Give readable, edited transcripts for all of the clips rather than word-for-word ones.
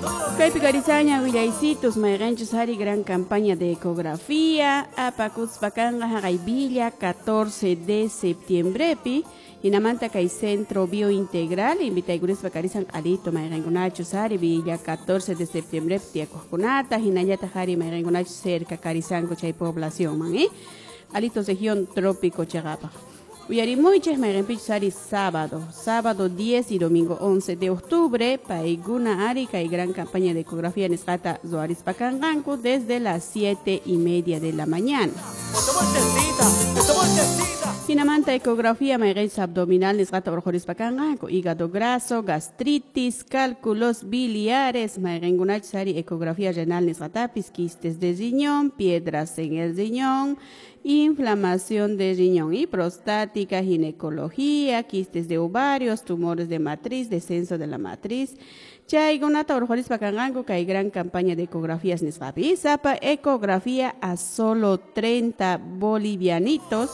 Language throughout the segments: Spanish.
Caipicarizanya, Villaicitos, Mayranchos, Hari, gran campaña de ecografía, Apacus, Pacanga, Villa, 14 de septiembre, Inamanta, Cai Centro Biointegral, invita a Guris Bacarizan, Alito, Mayrangonachos, Hari, Villa, 14 de septiembre, Tiacuacunata, Hinayata, Hari, Mayrangonachos, cerca, Carizanco, Chay población, Alito, región trópico, Chagapa. Uyarimuiches Mayranpichari sábado 10 y domingo 11 de octubre, Paiguna Arica y gran campaña de ecografía en Escata Zoaris Pacanganco desde las 7:30 de la mañana. Finamanta ecografía Mayranchis abdominal Escata Borjoris Pacanganco, hígado graso, gastritis, cálculos biliares, Mayrangunachari ecografía renal Escatapis, quistes de riñón, piedras en el riñón, inflamación de riñón y prostática, ginecología, quistes de ovarios, tumores de matriz, descenso de la matriz. Chaygunata Orjoris Pacanganco, que hay gran campaña de ecografías Nespapi. Zapa ecografía a solo 30 bolivianitos.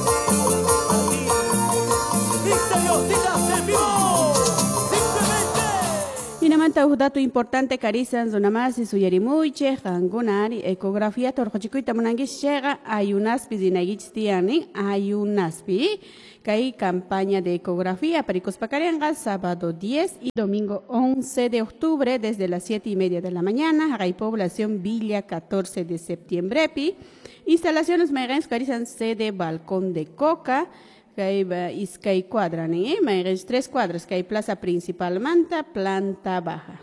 Inamanta un dato importante Carizan Zonamasi Suyarimuche, Hangunari, ecografía Torjochicuita Monanguis llega Ayunaspi Zinagichtiani, Ayunaspi, que hay campaña de ecografía Pericos Pacarianga, sábado 10 y domingo 11 de octubre desde las 7:30 de la mañana, hay población Villa 14 de septiembre, instalaciones Mayranchis Carizan sede Balcón de Coca, que hay Iscay cuadran, Mayranchis 3 cuadras, que hay plaza principal Manta, planta baja.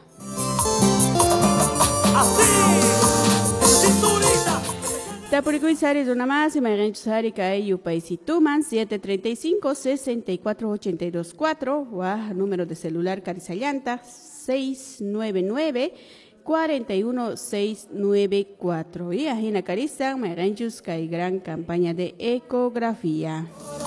Tapuricuizari es una más y Mayranchis Hari que hay Yupaisituman 735-64-82-4, número de celular Carizallanta 699-41694. Y Ajina Carizan, Mayranchis que hay gran campaña de ecografía.